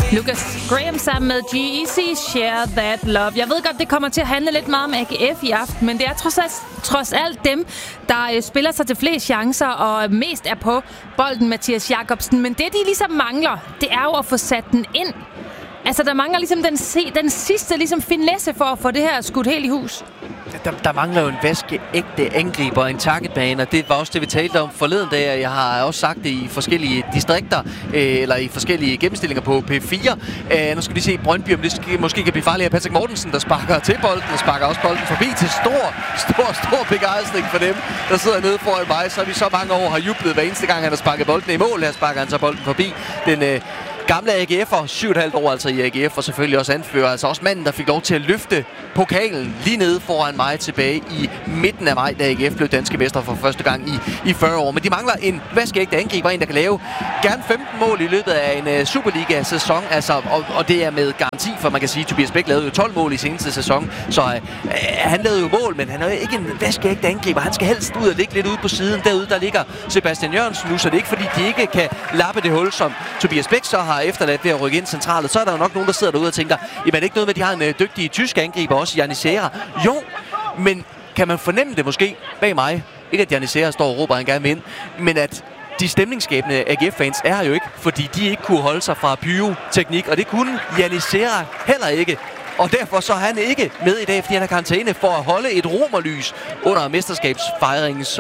Lucas Graham sammen med G-Eazy, Share That Love. Jeg ved godt, det kommer til at handle lidt meget om AGF i aften, men det er trods alt dem, der spiller sig til flest chancer og mest er på bolden, Mathias Jacobsen. Men det, de ligesom mangler, det er jo at få sat den ind. Altså, der mangler ligesom den sidste ligesom finesse for at få det her skudt helt i hus. Der mangler jo en vaskeægte angriber og en targetbane, og det var også det, vi talte om forleden dag. Jeg har også sagt det i forskellige distrikter, eller i forskellige gennemstillinger på P4. Nu skal vi se Brøndby, om det måske kan blive farligt af Patrick Mortensen, der sparker til bolden, og sparker også bolden forbi til stor begejstring for dem, der sidder nede foran mig. Så vi så mange år har jublet hver eneste gang, han har sparket bolden i mål. Her sparker han så bolden forbi den gamle AGF'er, 7,5 år altså i AGF, og selvfølgelig også anfører, altså også manden, der fik lov til at løfte pokalen lige nede foran mig tilbage i midten af maj, da AGF blev danske mestre for første gang i 40 år. Men de mangler en vaskeægte angriber, en der kan lave gerne 15 mål i løbet af en Superliga-sæson, altså, og det er med garanti, for man kan sige, at Tobias Bæk lavede jo 12 mål i seneste sæson, så han lavede jo mål, men han er jo ikke en vaskeægte angriber. Han skal helst ud og ligge lidt ude på siden. Derude, der ligger Sebastian Jørgensen nu, så det er ikke fordi, de ikke kan lappe det hul, som Tobias Bæk så har efterladt ved at rykke ind centralt. Så er der jo nok nogen, der sidder derude og tænker, jamen er det ikke noget med, at de har en dygtig tysk angriber også, Giannis Serra? Jo, men kan man fornemme det måske bag mig? Ikke at Giannis Serra står og råber, han gerne vil ind, men at de stemningsskabende AGF-fans er her jo ikke, fordi de ikke kunne holde sig fra pyroteknik, og det kunne Giannis Serra heller ikke. Og derfor så er han ikke med i dag, fordi han har karantæne for at holde et romerlys under mesterskabsfejringen. Så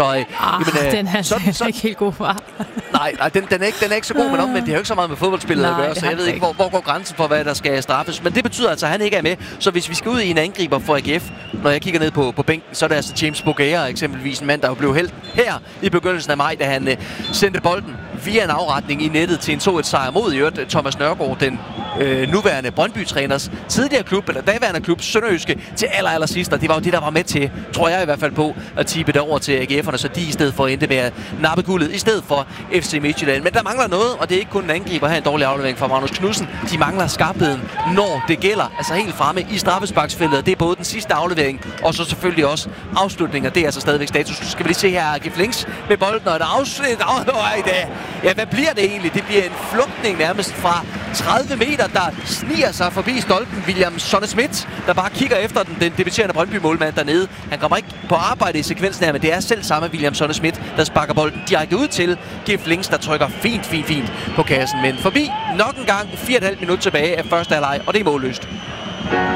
den er ikke helt god, far. Nej, den er ikke så god, men omvendt, det har jo ikke så meget med fodboldspillet at gøre, så jeg ved ikke, hvor går grænsen for, hvad der skal straffes. Men det betyder altså, at han ikke er med. Så hvis vi skal ud i en angriber for AGF, når jeg kigger ned på bænken, så er det altså James Boguera, eksempelvis en mand, der jo blev hældt her i begyndelsen af maj, da han sendte bolden via en afretning i nettet til en 2-1 sejr mod Thomas Nørgaard, den nuværende Brøndby-træners tidligere klub, eller daværende klub, Sønderjyske, til aller sidst, og det var jo det, der var med til, tror jeg i hvert fald på, at tippe det over til AGF'erne, så de i stedet for endte med at nappe guldet, i stedet for FC Midtjylland. Men der mangler noget, og det er ikke kun en angriber her, en dårlig aflevering fra Magnus Knudsen. De mangler skarpheden, når det gælder, altså helt fremme i straffesparksfeltet. Det er både den sidste aflevering, og så selvfølgelig også afslutninger. Det er altså stadigvæk status. Skal vi lige se her, AGF Links med bolden, og et afslut. Ja, hvad bliver det egentlig? Det bliver en flugtning nærmest fra 30 meter, der sniger sig forbi stolpen. William Sonne-Schmidt, der bare kigger efter den debuterende Brøndby-målmand dernede. Han kommer ikke på arbejde i sekvensen her, men det er selv samme William Sonne-Schmidt, der sparker bolden direkte ud til AGF Links, der trykker fint på kassen. Men forbi nok en gang 4,5 minutter tilbage af første halvleg, og det er målløst.